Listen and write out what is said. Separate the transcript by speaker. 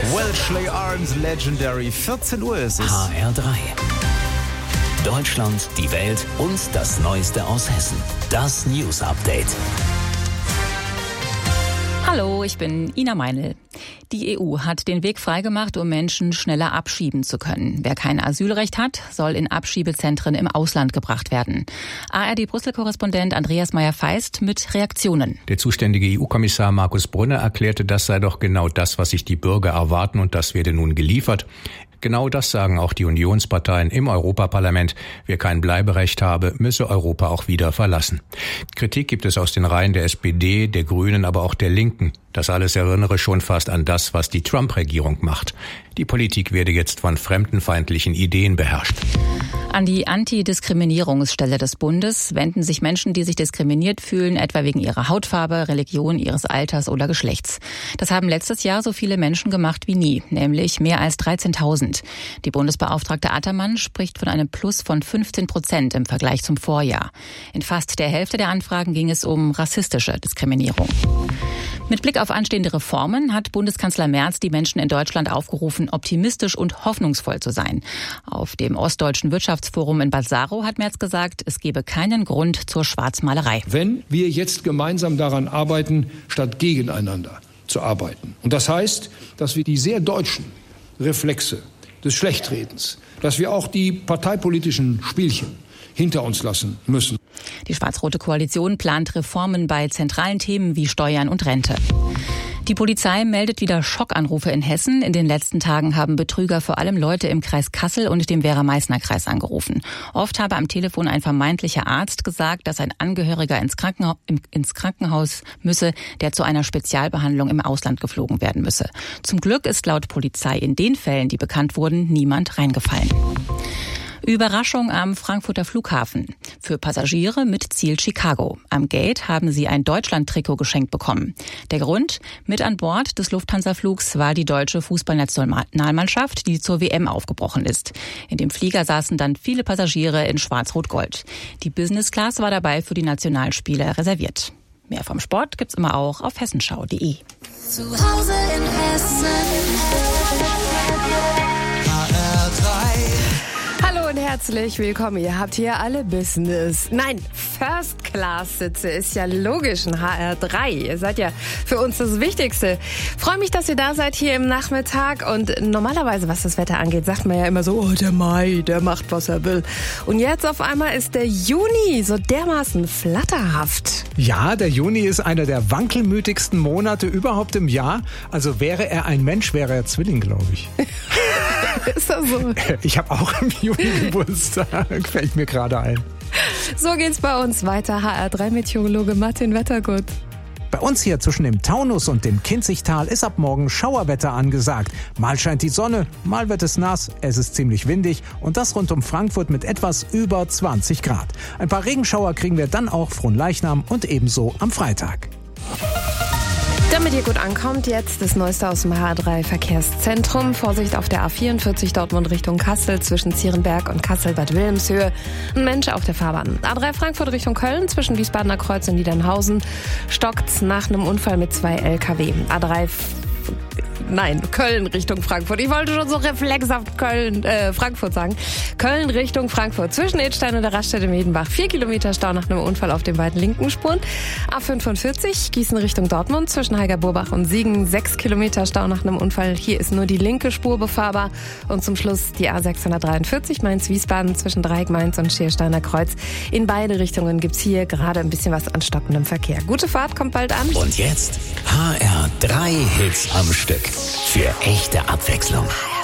Speaker 1: Wellesley Arms Legendary. 14 Uhr ist es.
Speaker 2: HR3. Deutschland, die Welt und das Neueste aus Hessen. Das News Update.
Speaker 3: Hallo, ich bin Ina Meinl. Die EU hat den Weg freigemacht, um Menschen schneller abschieben zu können. Wer kein Asylrecht hat, soll in Abschiebezentren im Ausland gebracht werden. ARD-Brüssel-Korrespondent Andreas Meyer-Feist mit Reaktionen.
Speaker 4: Der zuständige EU-Kommissar Markus Brunner erklärte, das sei doch genau das, was sich die Bürger erwarten, und das werde nun geliefert. Genau das sagen auch die Unionsparteien im Europaparlament. Wer kein Bleiberecht habe, müsse Europa auch wieder verlassen. Kritik gibt es aus den Reihen der SPD, der Grünen, aber auch der Linken. Das alles erinnere schon fast an das, was die Trump-Regierung macht. Die Politik werde jetzt von fremdenfeindlichen Ideen beherrscht.
Speaker 3: An die Antidiskriminierungsstelle des Bundes wenden sich Menschen, die sich diskriminiert fühlen, etwa wegen ihrer Hautfarbe, Religion, ihres Alters oder Geschlechts. Das haben letztes Jahr so viele Menschen gemacht wie nie, nämlich mehr als 13.000. Die Bundesbeauftragte Attermann spricht von einem Plus von 15% im Vergleich zum Vorjahr. In fast der Hälfte der Anfragen ging es um rassistische Diskriminierung. Mit Blick auf anstehende Reformen hat Bundeskanzler Merz die Menschen in Deutschland aufgerufen, optimistisch und hoffnungsvoll zu sein. Auf dem Ostdeutschen Wirtschaftsforum in Bad Saro hat Merz gesagt, es gebe keinen Grund zur Schwarzmalerei.
Speaker 5: Wenn wir jetzt gemeinsam daran arbeiten, statt gegeneinander zu arbeiten. Und das heißt, dass wir die sehr deutschen Reflexe des Schlechtredens, dass wir auch die parteipolitischen Spielchen hinter uns lassen müssen.
Speaker 3: Die schwarz-rote Koalition plant Reformen bei zentralen Themen wie Steuern und Rente. Die Polizei meldet wieder Schockanrufe in Hessen. In den letzten Tagen haben Betrüger vor allem Leute im Kreis Kassel und dem Werra-Meißner-Kreis angerufen. Oft habe am Telefon ein vermeintlicher Arzt gesagt, dass ein Angehöriger ins Krankenhaus müsse, der zu einer Spezialbehandlung im Ausland geflogen werden müsse. Zum Glück ist laut Polizei in den Fällen, die bekannt wurden, niemand reingefallen. Überraschung am Frankfurter Flughafen. Für Passagiere mit Ziel Chicago. Am Gate haben sie ein Deutschland-Trikot geschenkt bekommen. Der Grund? Mit an Bord des Lufthansa-Flugs war die deutsche Fußballnationalmannschaft, die zur WM aufgebrochen ist. In dem Flieger saßen dann viele Passagiere in Schwarz-Rot-Gold. Die Business Class war dabei für die Nationalspiele reserviert. Mehr vom Sport gibt's immer auch auf hessenschau.de.
Speaker 6: Zu Hause in Hessen.
Speaker 7: Hallo und herzlich willkommen. Ihr habt hier alle First-Class-Sitze. Ist ja logisch, ein HR3. Ihr seid ja für uns das Wichtigste. Freue mich, dass ihr da seid hier im Nachmittag. Und normalerweise, was das Wetter angeht, sagt man ja immer so, oh, der Mai, der macht, was er will. Und jetzt auf einmal ist der Juni so dermaßen flatterhaft.
Speaker 8: Ja, der Juni ist einer der wankelmütigsten Monate überhaupt im Jahr. Also wäre er ein Mensch, wäre er Zwilling, glaube ich.
Speaker 7: Ist das so?
Speaker 8: Ich habe auch im Juni Geburtstag, fällt mir gerade ein.
Speaker 7: So geht's bei uns weiter. HR3-Meteorologe Martin Wettergut.
Speaker 8: Bei uns hier zwischen dem Taunus und dem Kinzigtal ist ab morgen Schauerwetter angesagt. Mal scheint die Sonne, mal wird es nass, es ist ziemlich windig und das rund um Frankfurt mit etwas über 20 Grad. Ein paar Regenschauer kriegen wir dann auch Fronleichnam und ebenso am Freitag.
Speaker 7: Damit ihr gut ankommt, jetzt das Neueste aus dem HR3-Verkehrszentrum. Vorsicht auf der A44 Dortmund Richtung Kassel zwischen Zierenberg und Kassel-Bad Wilhelmshöhe. Ein Mensch auf der Fahrbahn. A3 Frankfurt Richtung Köln zwischen Wiesbadener Kreuz und Niedernhausen stockt's nach einem Unfall mit 2 LKW. Köln Richtung Frankfurt. Ich wollte schon so reflexhaft Frankfurt sagen. Köln Richtung Frankfurt. Zwischen Edstein und der Raststätte Medenbach. 4 Kilometer Stau nach einem Unfall auf den beiden linken Spuren. A45 Gießen Richtung Dortmund. Zwischen Heiger-Burbach und Siegen. 6 Kilometer Stau nach einem Unfall. Hier ist nur die linke Spur befahrbar. Und zum Schluss die A643 Mainz-Wiesbaden zwischen Dreieck-Mainz und Schiersteiner Kreuz. In beide Richtungen gibt's hier gerade ein bisschen was an stockendem Verkehr. Gute Fahrt, kommt bald an.
Speaker 2: Und jetzt HR3 Hits am Stück. Für echte Abwechslung.